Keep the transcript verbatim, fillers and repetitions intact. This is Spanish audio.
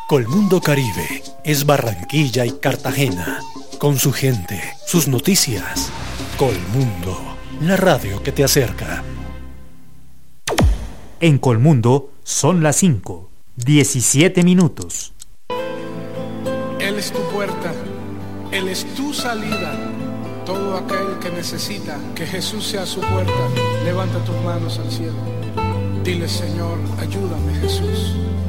Colmundo Caribe es Barranquilla y Cartagena, con su gente, sus noticias. Colmundo, la radio que te acerca. En Colmundo son las cinco, diecisiete minutos. Él es tu puerta, Él es tu salida. Todo aquel que necesita que Jesús sea su puerta, levanta tus manos al cielo. Dile: Señor, ayúdame, Jesús.